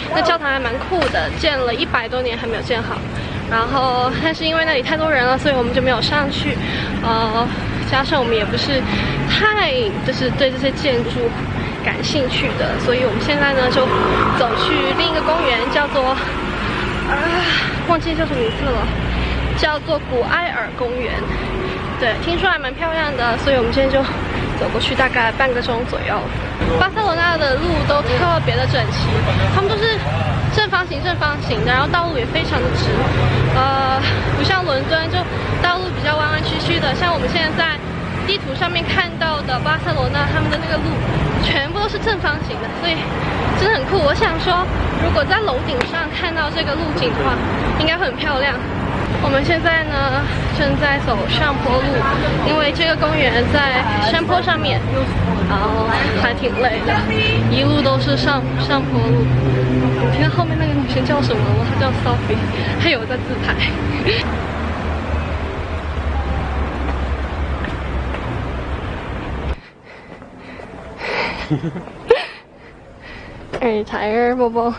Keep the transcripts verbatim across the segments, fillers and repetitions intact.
那教堂还蛮酷的，建了一百多年还没有建好。然后，但是因为那里太多人了，所以我们就没有上去。呃，加上我们也不是太就是对这些建筑感兴趣的，所以我们现在呢就走去另一个公园，叫做啊，忘记叫什么名字了，叫做古埃尔公园。对，听说还蛮漂亮的，所以我们今天就走过去，大概半个钟左右。巴塞罗那的路都特别的整齐，他们都是正方形正方形的，然后道路也非常的直，呃，不像伦敦就道路比较弯弯曲曲的，像我们现在在地图上面看到的巴塞罗那，他们的那个路全部都是正方形的，所以真的很酷。我想说，如果在楼顶上看到这个路景的话，应该会很漂亮。我们现在呢正在走上坡路，因为这个公园在山坡上面，然后还挺累的，一路都是上上坡路。你听到后面那个女生叫什么吗？她叫 Sophie， 她有在自拍。Are you tired, Bobo?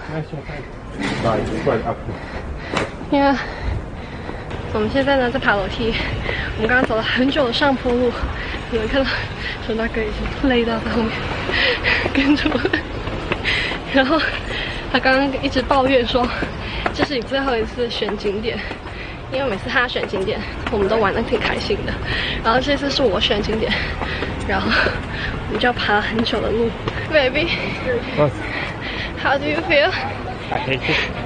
Yeah. 我们现在呢在爬楼梯，我们刚刚走了很久的上坡路，你们看到陈大哥已经累到在后面跟着我，然后他刚刚一直抱怨说这是你最后一次选景点，因为每次他选景点我们都玩得挺开心的，然后这次是我选景点，然后我们就要爬很久的路。Baby, how do you feel? I hate it.